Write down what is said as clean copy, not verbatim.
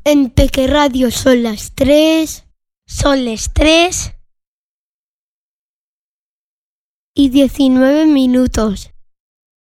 En Peque Radio son las 3. Son las 3 y 19 minutos.